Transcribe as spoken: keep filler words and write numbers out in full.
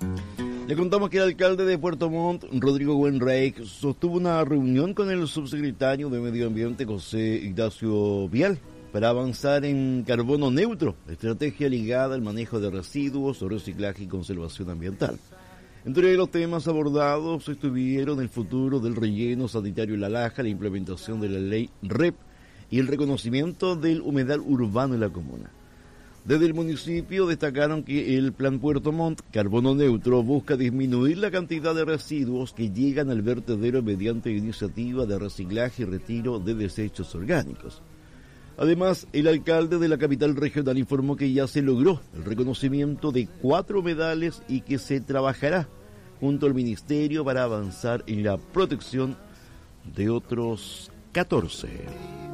Le contamos que el alcalde de Puerto Montt, Rodrigo Wenreich, sostuvo una reunión con el subsecretario de Medio Ambiente, José Ignacio Vial, para avanzar en carbono neutro, estrategia ligada al manejo de residuos, reciclaje y conservación ambiental. Entre los temas abordados estuvieron el futuro del relleno sanitario La Laja, la implementación de la ley R E P y el reconocimiento del humedal urbano en la comuna. Desde el municipio destacaron que el Plan Puerto Montt, Carbono Neutro, busca disminuir la cantidad de residuos que llegan al vertedero mediante iniciativa de reciclaje y retiro de desechos orgánicos. Además, el alcalde de la capital regional informó que ya se logró el reconocimiento de cuatro humedales y que se trabajará junto al ministerio para avanzar en la protección de otros catorce.